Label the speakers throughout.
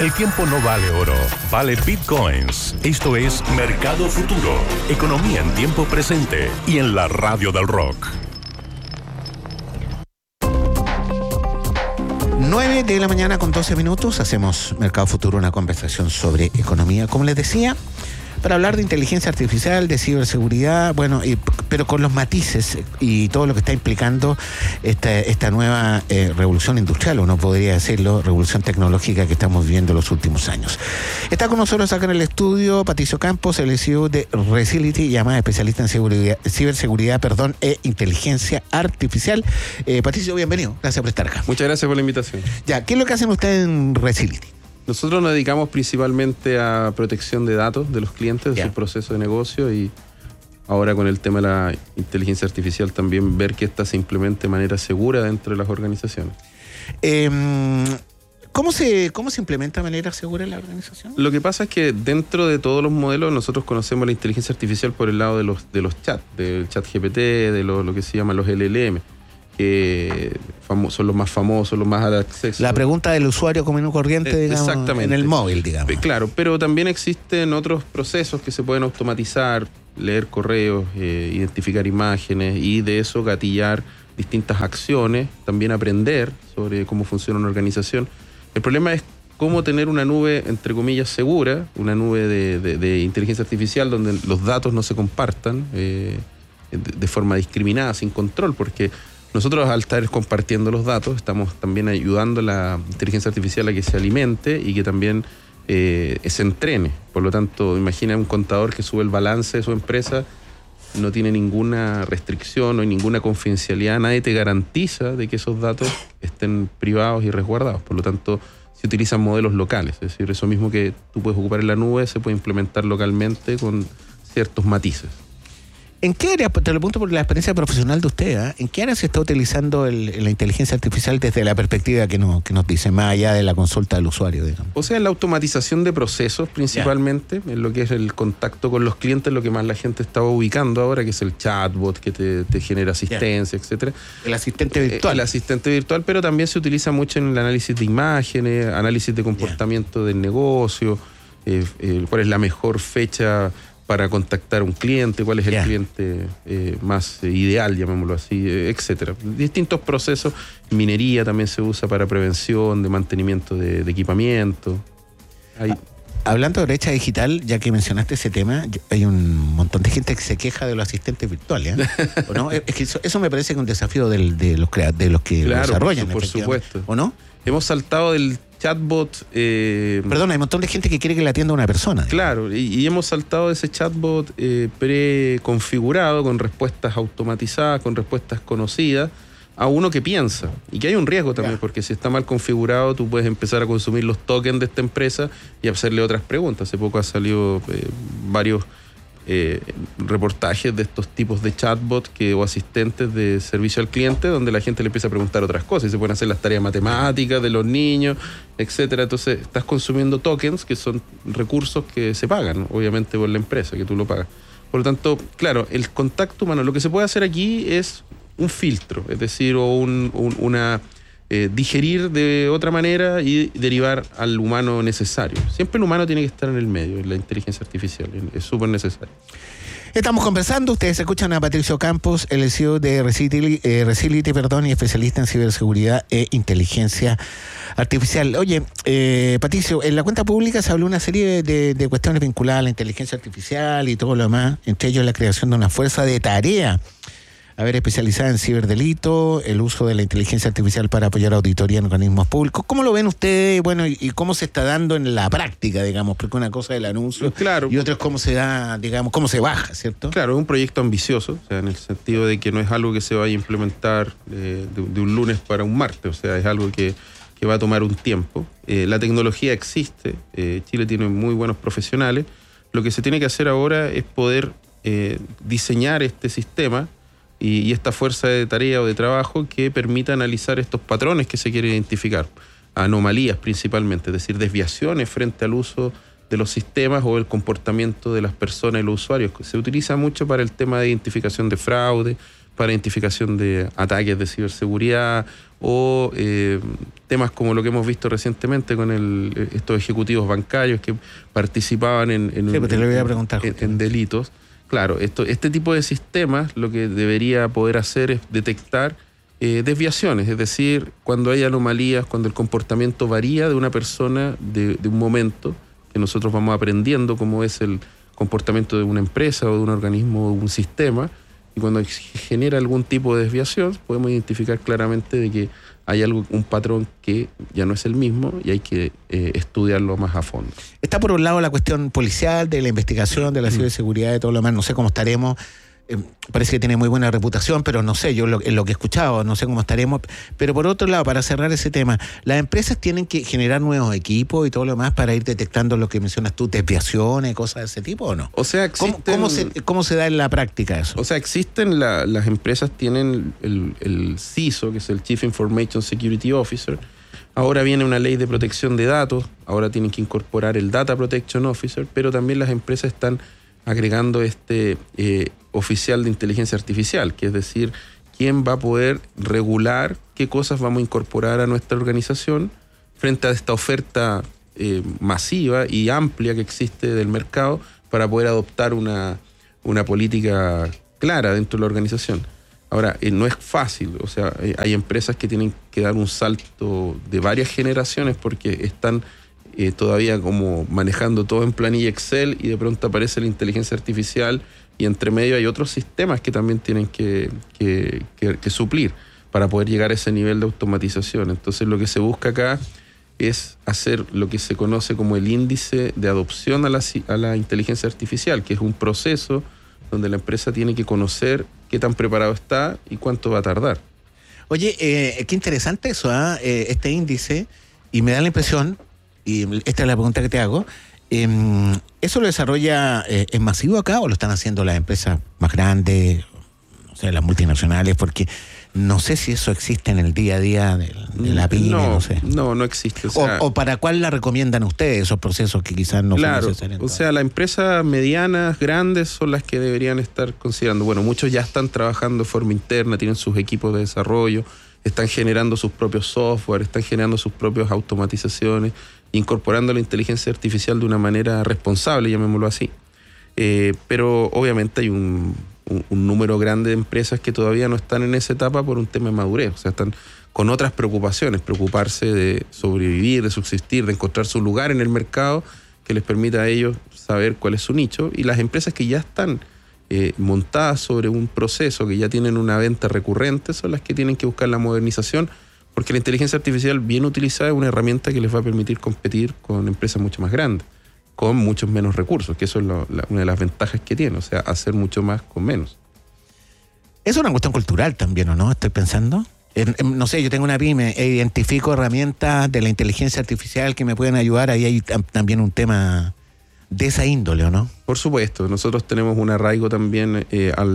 Speaker 1: El tiempo no vale oro, vale bitcoins. Esto es Mercado Futuro, economía en tiempo presente y en la radio del rock.
Speaker 2: 9 de la mañana con 12 minutos, hacemos Mercado Futuro, una conversación sobre economía, como les decía, para hablar de inteligencia artificial, de ciberseguridad, pero con los matices y todo lo que está implicando esta nueva revolución industrial, uno podría decirlo, revolución tecnológica que estamos viviendo en los últimos años. Está con nosotros acá en el estudio Patricio Campos, el CEO de Resility, y además especialista en ciberseguridad e inteligencia artificial. Patricio, bienvenido, gracias por estar acá.
Speaker 3: Muchas gracias por la invitación.
Speaker 2: Ya, ¿qué es lo que hacen ustedes en Resility?
Speaker 3: Nosotros nos dedicamos principalmente a protección de datos de los clientes, de su proceso de negocio, y ahora con el tema de la inteligencia artificial también ver que esta se implemente de manera segura dentro de las organizaciones.
Speaker 2: ¿Cómo se implementa de manera segura en la organización?
Speaker 3: Lo que pasa es que dentro de todos los modelos nosotros conocemos la inteligencia artificial por el lado de los chats, del chat GPT, de lo que se llama los LLM. Que son los más famosos, los más al acceso.
Speaker 2: La pregunta del usuario común y corriente, digamos, en el móvil, digamos.
Speaker 3: Claro, pero también existen otros procesos que se pueden automatizar, leer correos, identificar imágenes y de eso gatillar distintas acciones, también aprender sobre cómo funciona una organización. El problema es cómo tener una nube, entre comillas, segura, una nube de inteligencia artificial donde los datos no se compartan de forma discriminada, sin control, porque nosotros, al estar compartiendo los datos, estamos también ayudando a la inteligencia artificial a que se alimente y que también se entrene. Por lo tanto, imagina un contador que sube el balance de su empresa, no tiene ninguna restricción, no hay ninguna confidencialidad, nadie te garantiza de que esos datos estén privados y resguardados. Por lo tanto, se utilizan modelos locales. Es decir, eso mismo que tú puedes ocupar en la nube se puede implementar localmente con ciertos matices.
Speaker 2: ¿En qué área, te lo pregunto por la experiencia profesional de usted, en qué área se está utilizando la inteligencia artificial desde la perspectiva que nos dice, más allá de la consulta del usuario, digamos?
Speaker 3: O sea, en la automatización de procesos principalmente, en lo que es el contacto con los clientes, lo que más la gente está ubicando ahora, que es el chatbot que te genera asistencia, etcétera.
Speaker 2: El asistente virtual.
Speaker 3: El asistente virtual, pero también se utiliza mucho en el análisis de imágenes, análisis de comportamiento del negocio, cuál es la mejor fecha para contactar a un cliente, cuál es el cliente más ideal, llamémoslo así, etcétera. Distintos procesos. Minería también se usa para prevención, de mantenimiento de equipamiento.
Speaker 2: Hablando de brecha digital, ya que mencionaste ese tema, hay un montón de gente que se queja de los asistentes virtuales, ¿o no? Es que eso me parece que es un desafío de los que lo desarrollan.
Speaker 3: Por supuesto.
Speaker 2: ¿O no?
Speaker 3: Hemos saltado del chatbot.
Speaker 2: Perdón, hay un montón de gente que quiere que le atienda una persona.
Speaker 3: Claro, y hemos saltado de ese chatbot preconfigurado, con respuestas automatizadas, con respuestas conocidas, a uno que piensa. Y que hay un riesgo también, porque si está mal configurado, tú puedes empezar a consumir los tokens de esta empresa y hacerle otras preguntas. Hace poco ha salido varios reportajes de estos tipos de chatbots o asistentes de servicio al cliente, donde la gente le empieza a preguntar otras cosas y se pueden hacer las tareas matemáticas de los niños, etcétera. Entonces estás consumiendo tokens, que son recursos que se pagan, obviamente, por la empresa, que tú lo pagas. Por lo tanto, claro, el contacto humano, lo que se puede hacer aquí es un filtro, es decir, digerir de otra manera y derivar al humano necesario. Siempre el humano tiene que estar en el medio, en la inteligencia artificial, es súper necesario.
Speaker 2: Estamos conversando, ustedes escuchan a Patricio Campos, el CEO de Resility, y especialista en ciberseguridad e inteligencia artificial. Oye, Patricio, en la cuenta pública se habló una serie de cuestiones vinculadas a la inteligencia artificial y todo lo demás, entre ellos la creación de una fuerza de tarea especializada en ciberdelito, el uso de la inteligencia artificial para apoyar auditoría en organismos públicos. ¿Cómo lo ven ustedes? Bueno, y cómo se está dando en la práctica, digamos, porque una cosa es el anuncio,
Speaker 3: claro,
Speaker 2: y otra es cómo se da, digamos, cómo se baja, ¿cierto?
Speaker 3: Claro, es un proyecto ambicioso, o sea, en el sentido de que no es algo que se vaya a implementar de un lunes para un martes, o sea, es algo que va a tomar un tiempo. La tecnología existe, Chile tiene muy buenos profesionales. Lo que se tiene que hacer ahora es poder diseñar este sistema y esta fuerza de tarea o de trabajo que permita analizar estos patrones que se quieren identificar, anomalías principalmente, es decir, desviaciones frente al uso de los sistemas o el comportamiento de las personas y los usuarios. Se utiliza mucho para el tema de identificación de fraude, para identificación de ataques de ciberseguridad o temas como lo que hemos visto recientemente con estos ejecutivos bancarios que participaban en
Speaker 2: te lo voy a preguntar,
Speaker 3: en delitos. Claro, este tipo de sistemas lo que debería poder hacer es detectar desviaciones, es decir, cuando hay anomalías, cuando el comportamiento varía de una persona de un momento, que nosotros vamos aprendiendo cómo es el comportamiento de una empresa o de un organismo o de un sistema, y cuando genera algún tipo de desviación, podemos identificar claramente de que hay un patrón que ya no es el mismo y hay que estudiarlo más a fondo.
Speaker 2: Está por un lado la cuestión policial, de la investigación, de la ciberseguridad, de todo lo demás. No sé cómo estaremos. Parece que tiene muy buena reputación, pero no sé, yo lo que he escuchado, no sé cómo estaremos. Pero por otro lado, para cerrar ese tema, las empresas tienen que generar nuevos equipos y todo lo demás para ir detectando lo que mencionas tú, desviaciones, cosas de ese tipo, ¿o no?
Speaker 3: O sea,
Speaker 2: ¿Cómo se da en la práctica eso?
Speaker 3: O sea, las empresas tienen el CISO, que es el Chief Information Security Officer. Ahora viene una ley de protección de datos, ahora tienen que incorporar el Data Protection Officer, pero también las empresas están agregando oficial de inteligencia artificial, que es decir, quién va a poder regular qué cosas vamos a incorporar a nuestra organización frente a esta oferta masiva y amplia que existe del mercado para poder adoptar una política clara dentro de la organización. Ahora, no es fácil, o sea, hay empresas que tienen que dar un salto de varias generaciones porque están todavía como manejando todo en planilla Excel y de pronto aparece la inteligencia artificial y entre medio hay otros sistemas que también tienen que suplir para poder llegar a ese nivel de automatización. Entonces lo que se busca acá es hacer lo que se conoce como el índice de adopción a la inteligencia artificial, que es un proceso donde la empresa tiene que conocer qué tan preparado está y cuánto va a tardar.
Speaker 2: Oye, qué interesante eso, este índice, y me da la impresión, y esta es la pregunta que te hago, ¿eso lo desarrolla en masivo acá o lo están haciendo las empresas más grandes, o sea, las multinacionales? Porque no sé si eso existe en el día a día de la pyme, no sé.
Speaker 3: No existe.
Speaker 2: O para cuál la recomiendan ustedes esos procesos que quizás no son necesarios.
Speaker 3: O sea, las empresas medianas, grandes son las que deberían estar considerando. Bueno, muchos ya están trabajando de forma interna, tienen sus equipos de desarrollo, están generando sus propios software, están generando sus propias automatizaciones, incorporando la inteligencia artificial de una manera responsable, llamémoslo así. Pero obviamente hay un número grande de empresas que todavía no están en esa etapa por un tema de madurez, o sea, están con otras preocupaciones, preocuparse de sobrevivir, de subsistir, de encontrar su lugar en el mercado que les permita a ellos saber cuál es su nicho, y las empresas que ya están montadas sobre un proceso, que ya tienen una venta recurrente, son las que tienen que buscar la modernización, porque la inteligencia artificial bien utilizada es una herramienta que les va a permitir competir con empresas mucho más grandes, con muchos menos recursos, que eso es una de las ventajas que tiene, o sea, hacer mucho más con menos.
Speaker 2: Es una cuestión cultural también, ¿o no? Estoy pensando. No sé, yo tengo una pyme, identifico herramientas de la inteligencia artificial que me pueden ayudar, ahí hay también un tema de esa índole, ¿o no?
Speaker 3: Por supuesto, nosotros tenemos un arraigo también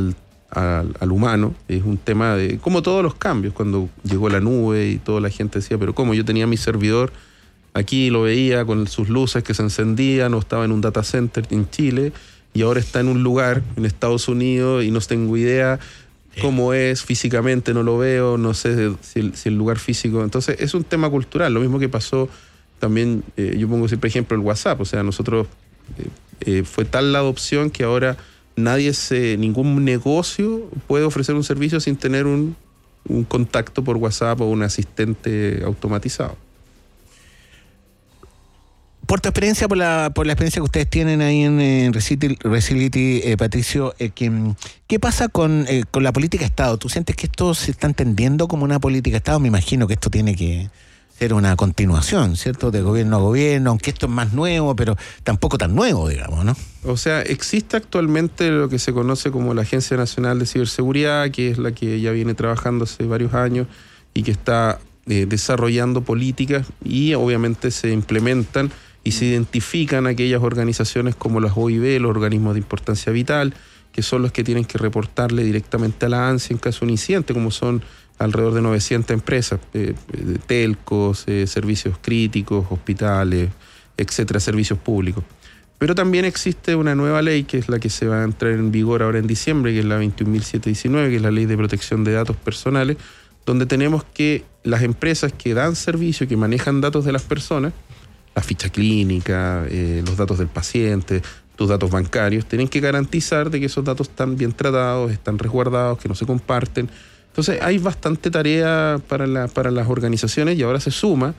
Speaker 3: al humano, es un tema de, como todos los cambios, cuando llegó la nube y toda la gente decía, pero ¿cómo? Yo tenía mi servidor, aquí lo veía con sus luces que se encendían, o estaba en un data center en Chile, y ahora está en un lugar en Estados Unidos y no tengo idea cómo es físicamente, no lo veo, no sé si el lugar físico. Entonces es un tema cultural, lo mismo que pasó también, yo pongo siempre ejemplo el WhatsApp, o sea, nosotros fue tal la adopción que ahora ningún negocio puede ofrecer un servicio sin tener un contacto por WhatsApp o un asistente automatizado.
Speaker 2: Por tu experiencia, por la experiencia que ustedes tienen ahí en Resility, Patricio, ¿qué pasa con la política de Estado? ¿Tú sientes que esto se está entendiendo como una política de Estado? Me imagino que esto tiene que ser una continuación, ¿cierto? De gobierno a gobierno, aunque esto es más nuevo, pero tampoco tan nuevo, digamos, ¿no?
Speaker 3: O sea, existe actualmente lo que se conoce como la Agencia Nacional de Ciberseguridad, que es la que ya viene trabajando hace varios años y que está desarrollando políticas, y obviamente se implementan y se identifican aquellas organizaciones como las OIV, los organismos de importancia vital, que son los que tienen que reportarle directamente a la ANSI en caso de un incidente, como son alrededor de 900 empresas, telcos, servicios críticos, hospitales, etcétera, servicios públicos. Pero también existe una nueva ley, que es la que se va a entrar en vigor ahora en diciembre, que es la 21.719, que es la Ley de Protección de Datos Personales, donde tenemos que las empresas que dan servicio, que manejan datos de las personas, la ficha clínica, los datos del paciente, tus datos bancarios, tienen que garantizar de que esos datos están bien tratados, están resguardados, que no se comparten. Entonces hay bastante tarea para las organizaciones, y ahora se suma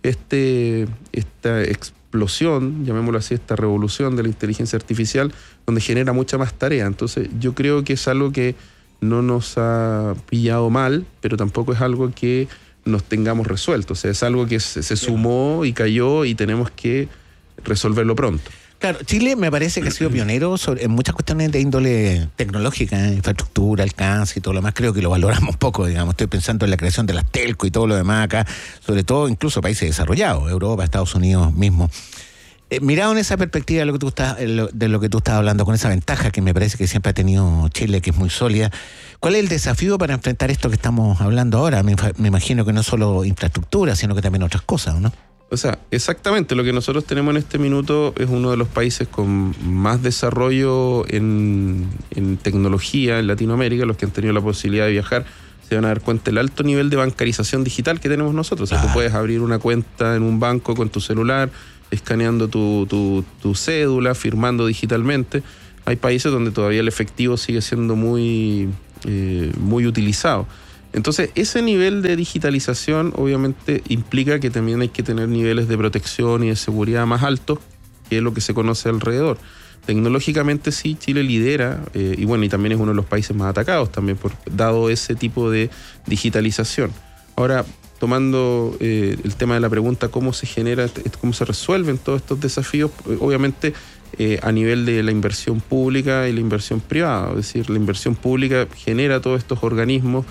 Speaker 3: esta explosión, llamémoslo así, esta revolución de la inteligencia artificial, donde genera mucha más tarea. Entonces yo creo que es algo que no nos ha pillado mal, pero tampoco es algo que nos tengamos resuelto. O sea, es algo que se sumó y cayó, y tenemos que resolverlo pronto.
Speaker 2: Claro, Chile me parece que ha sido pionero en muchas cuestiones de índole tecnológica, infraestructura, alcance y todo lo demás. Creo que lo valoramos poco, digamos. Estoy pensando en la creación de las telco y todo lo demás acá, sobre todo incluso países desarrollados, Europa, Estados Unidos mismo. Mirado en esa perspectiva de lo que tú estás hablando, con esa ventaja que me parece que siempre ha tenido Chile, que es muy sólida, ¿cuál es el desafío para enfrentar esto que estamos hablando ahora? Me imagino que no solo infraestructura, sino que también otras cosas, ¿no?
Speaker 3: O sea, exactamente, lo que nosotros tenemos en este minuto es uno de los países con más desarrollo en tecnología en Latinoamérica. Los que han tenido la posibilidad de viajar se van a dar cuenta del alto nivel de bancarización digital que tenemos nosotros. O sea, tú puedes abrir una cuenta en un banco con tu celular, escaneando tu cédula, firmando digitalmente. Hay países donde todavía el efectivo sigue siendo muy utilizado. Entonces, ese nivel de digitalización obviamente implica que también hay que tener niveles de protección y de seguridad más altos, que es lo que se conoce alrededor. Tecnológicamente sí, Chile lidera, y también es uno de los países más atacados también, dado ese tipo de digitalización. Ahora, tomando el tema de la pregunta, cómo se resuelven todos estos desafíos, obviamente a nivel de la inversión pública y la inversión privada. Es decir, la inversión pública genera todos estos organismos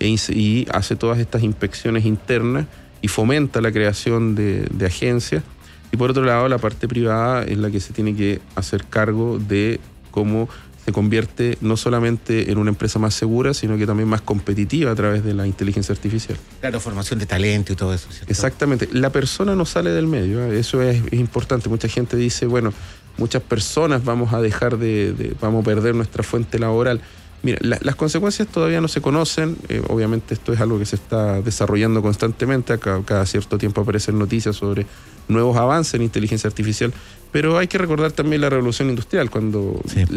Speaker 3: y hace todas estas inspecciones internas y fomenta la creación de agencias. Y por otro lado, la parte privada es la que se tiene que hacer cargo de cómo se convierte no solamente en una empresa más segura, sino que también más competitiva a través de la inteligencia artificial.
Speaker 2: Claro, formación de talento y todo eso, ¿cierto?
Speaker 3: Exactamente. La persona no sale del medio, ¿eh? Eso es importante. Mucha gente dice, muchas personas vamos a vamos a perder nuestra fuente laboral. Mira, las consecuencias todavía no se conocen. Obviamente esto es algo que se está desarrollando constantemente. Cada cierto tiempo aparecen noticias sobre nuevos avances en inteligencia artificial. Pero hay que recordar también la revolución industrial. Cuando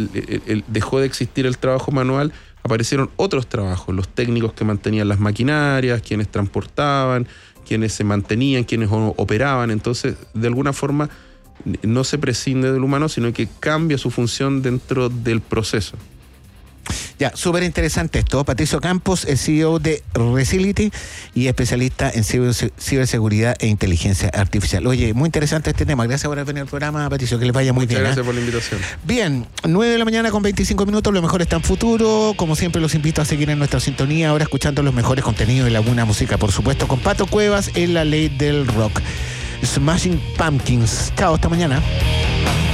Speaker 3: dejó de existir el trabajo manual, aparecieron otros trabajos. Los técnicos que mantenían las maquinarias, quienes transportaban, quienes se mantenían, quienes operaban. Entonces, de alguna forma, no se prescinde del humano, sino que cambia su función dentro del proceso.
Speaker 2: Ya, súper interesante esto. Patricio Campos, el CEO de Recility y especialista en ciberseguridad e inteligencia artificial. Oye, muy interesante este tema. Gracias por haber venido al programa, Patricio, que les vaya muy bien.
Speaker 3: Muchas gracias por la invitación.
Speaker 2: Bien, 9 de la mañana con 25 minutos, lo mejor está en futuro. Como siempre, los invito a seguir en nuestra sintonía, ahora escuchando los mejores contenidos de la buena música, por supuesto, con Pato Cuevas en la ley del rock. Smashing Pumpkins. Chao, hasta mañana.